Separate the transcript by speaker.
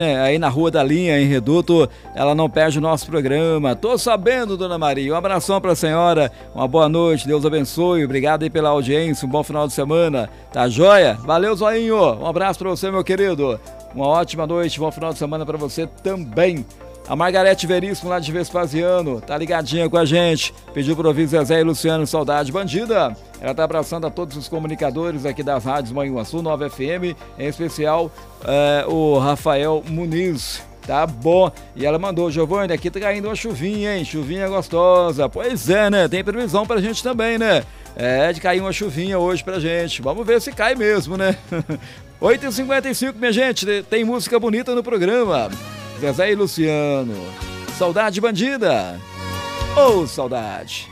Speaker 1: Aí na Rua da Linha, em Reduto, ela não perde o nosso programa. Tô sabendo, Dona Maria. Um abração pra senhora, uma boa noite, Deus abençoe. Obrigado aí pela audiência, um bom final de semana. Tá joia? Valeu, Zoinho. Um abraço pra você, meu querido. Uma ótima noite, bom final de semana pra você também. A Margarete Veríssimo, lá de Vespasiano, tá ligadinha com a gente. Pediu pro ouvir Zezé e Luciano, Saudade Bandida. Ela tá abraçando a todos os comunicadores aqui das rádios Manhuaçu, 9 FM, em especial o Rafael Muniz. Tá bom. E ela mandou, Giovanni, aqui tá caindo uma chuvinha, hein? Chuvinha gostosa. Pois é, né? Tem previsão pra gente também, né? De cair uma chuvinha hoje pra gente. Vamos ver se cai mesmo, né? 8h55, minha gente. Tem música bonita no programa. Zezé e Luciano. Saudade Bandida. Saudade.